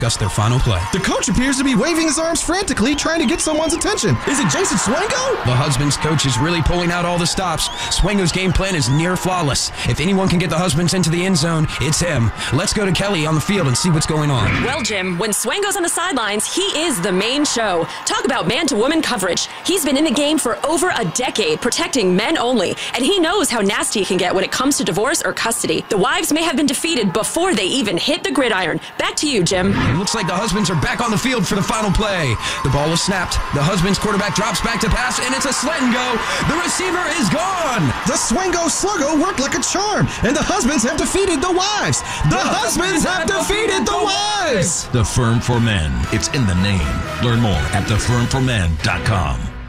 discuss their final play. The coach appears to be waving his arms frantically, trying to get someone's attention. Is it Jason Swango? The husband's coach is really pulling out all the stops. Swango's game plan is near flawless. If anyone can get the husbands into the end zone, it's him. Let's go to Kelly on the field and see what's going on. Well, Jim, when Swango's on the sidelines, he is the main show. Talk about man-to-woman coverage. He's been in the game for over a decade, protecting men only, and he knows how nasty it can get when it comes to divorce or custody. The wives may have been defeated before they even hit the gridiron. Back to you, Jim. It looks like the husbands are back on the field for the final play. The ball is snapped. The husband's quarterback drops back to pass, and it's a slant and go. The receiver is gone. The Swango Sluggo worked like a charm, and the husbands have defeated the wives. The husbands have defeated the wives. The Firm for Men. It's in the name. Learn more at thefirmformen.com.